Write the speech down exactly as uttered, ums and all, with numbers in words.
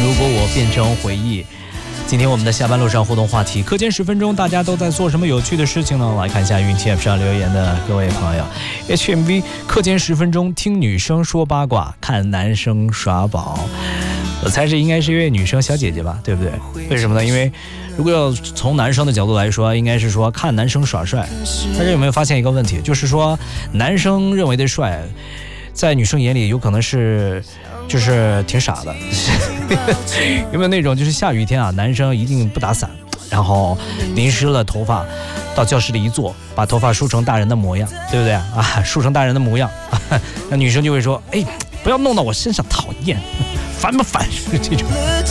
如果我变成回忆。今天我们的下班路上互动话题，课间十分钟，大家都在做什么有趣的事情呢？来看一下云 T F 上留言的各位朋友。H M V 课间十分钟，听女生说八卦，看男生耍宝。我猜这应该是一位女生小姐姐吧，对不对？为什么呢？因为如果要从男生的角度来说，应该是说看男生耍帅。大家有没有发现一个问题，就是说男生认为的帅，在女生眼里有可能是就是挺傻的。有没有那种就是下雨天啊，男生一定不打伞，然后淋湿了头发，到教室里一坐，把头发梳成大人的模样，对不对啊？梳成大人的模样，那女生就会说：“哎，不要弄到我身上，讨厌，烦不烦？”这种。